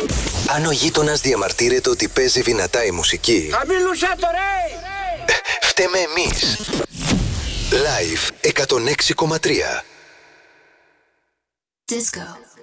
Αν ο γείτονας διαμαρτύρεται ότι παίζει δυνατά η μουσική, χαμήλουσα το ρε! φταίμε εμείς. Live 106,3. Disco.